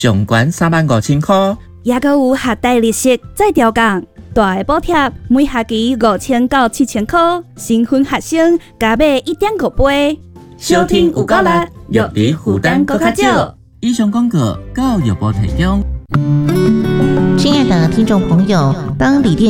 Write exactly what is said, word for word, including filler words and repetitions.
上悬三万五千块， 也阁有学贷利息再调降，大个补贴每学期五千到七千块，新婚学生加买一点五倍。 小听有够力，育儿负担搁较少。以上广告教育部提供。 亲爱的听众朋友，当锂电